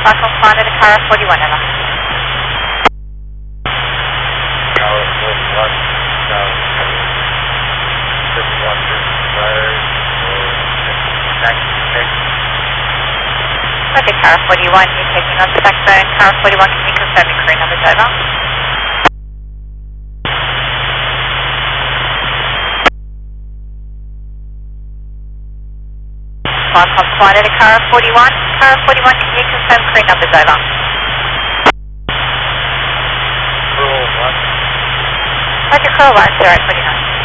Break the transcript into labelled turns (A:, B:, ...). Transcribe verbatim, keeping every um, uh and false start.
A: Falcon flying at Cara forty-one, over.
B: Cara forty-one, South fifty-one, desired for taxi check.
A: Okay, Cara forty-one, you're taking on the backbone. Cara forty-one, can you confirm your crew numbers, over? Falcon flight at Cara forty-one. Cara forty-one, can you confirm crew numbers, over?
B: Crew one.
A: Roger, crew one, zero twenty-nine.